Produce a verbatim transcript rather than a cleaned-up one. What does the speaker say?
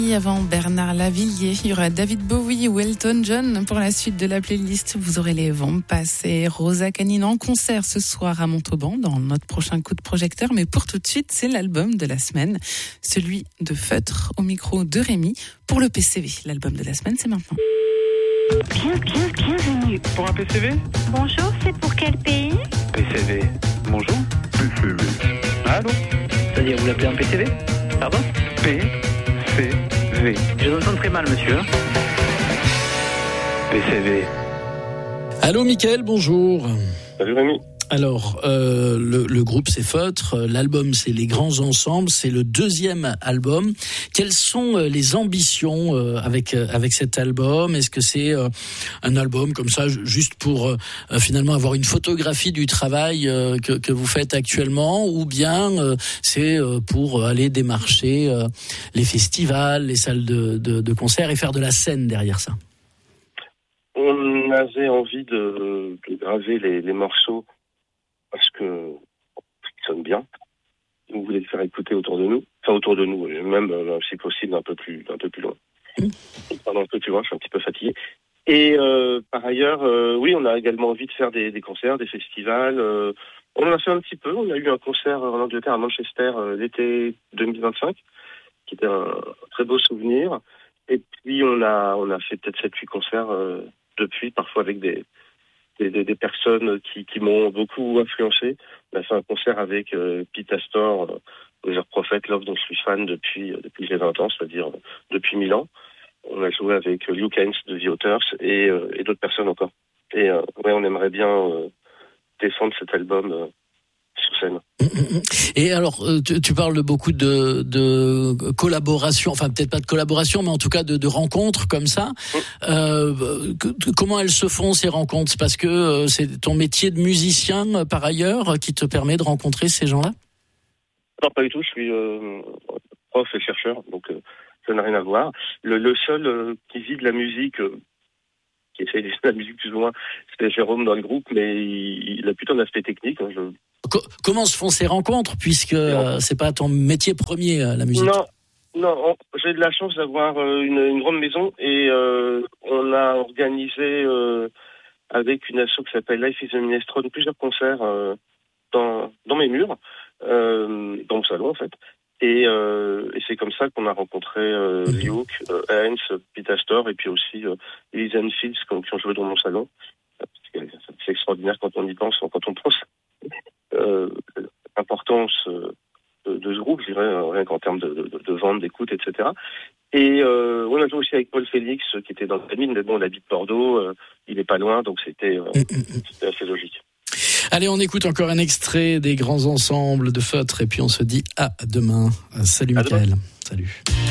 Avant Bernard Lavillier, il y aura David Bowie ou Elton John. Pour la suite de la playlist, vous aurez les Vents passés, Rosa Canine en concert ce soir à Montauban dans notre prochain coup de projecteur. Mais pour tout de suite, c'est l'album de la semaine, celui de Feutre au micro de Rémi pour le P C V. L'album de la semaine, c'est maintenant. Bien, bien, bienvenue. Pour un P C V ? Bonjour, c'est pour quel pays ? P C V. Bonjour. P C V. Allô ? C'est-à-dire, vous l'appelez un P C V ? Pardon ? P C V. Je vous entends très mal, monsieur. P C V. Allô, Mickaël, bonjour. Salut Rémi. Alors, euh, le, le groupe c'est Feutre, l'album c'est Les Grands Ensembles, c'est le deuxième album. Quelles sont les ambitions euh, avec avec cet album ? Est-ce que c'est euh, un album comme ça, juste pour euh, finalement avoir une photographie du travail euh, que, que vous faites actuellement, ou bien euh, c'est euh, pour aller démarcher euh, les festivals, les salles de, de, de concert et faire de la scène derrière ça ? On avait envie de, de graver les, les morceaux parce que ils sonnent bien. On voulait le faire écouter autour de nous, enfin autour de nous, même euh, si possible un peu plus, un peu plus loin. Mmh. Pardon, un peu plus loin, je suis un petit peu fatigué. Et euh, par ailleurs, euh, oui, on a également envie de faire des, des concerts, des festivals. Euh, on en a fait un petit peu. On a eu un concert en Angleterre, à Manchester, euh, l'été deux mille vingt-cinq, qui était un, un très beau souvenir. Et puis on a, on a fait peut-être sept huit concerts euh, depuis, parfois avec des Des, des, des personnes qui, qui m'ont beaucoup influencé. On a fait un concert avec euh, Pete Astor, euh, The Prophet, Love dont je suis fan depuis, euh, depuis que j'ai vingt ans, c'est-à-dire euh, depuis mille ans. On a joué avec euh, Luke Hines de The Authors et, euh, et d'autres personnes encore. Et euh, ouais, on aimerait bien euh, défendre cet album euh, sur scène. Et alors, tu, tu parles de beaucoup de, de collaborations, enfin peut-être pas de collaboration, mais en tout cas de, de rencontres comme ça. Mm. Euh, que, comment elles se font ces rencontres ? Parce que euh, c'est ton métier de musicien euh, par ailleurs qui te permet de rencontrer ces gens-là ? Non, pas du tout. Je suis euh, prof et chercheur, donc euh, ça n'a rien à voir. Le, le seul euh, qui vit de la musique, euh, qui essaye de faire de la musique plus ou moins, c'est Jérôme dans le groupe, mais il, il a plutôt un aspect technique. Hein, je... Comment se font ces rencontres, puisque euh, c'est pas ton métier premier, euh, la musique ? Non, non. On, j'ai de la chance d'avoir euh, une, une grande maison et euh, on a organisé euh, avec une asso qui s'appelle Life is a Minestrone plusieurs concerts euh, dans dans mes murs, euh, dans mon salon en fait. Et, euh, et c'est comme ça qu'on a rencontré euh, mmh. Luke, euh, Hines, Pete Astor et puis aussi euh, Liz and Fields qui ont joué dans mon salon. C'est extraordinaire quand on y pense, quand on pense. Euh, l'importance euh, de, de ce groupe, je dirais, euh, rien qu'en termes de, de, de vente, d'écoute, et cetera. Et euh, on a joué aussi avec Paul Félix, qui était dans le famille, mais bon, on habite Bordeaux, euh, il est pas loin, donc c'était, euh, c'était assez logique. Allez, on écoute encore un extrait des Grands Ensembles de Feutre, et puis on se dit à demain. Salut Mickaël. Salut.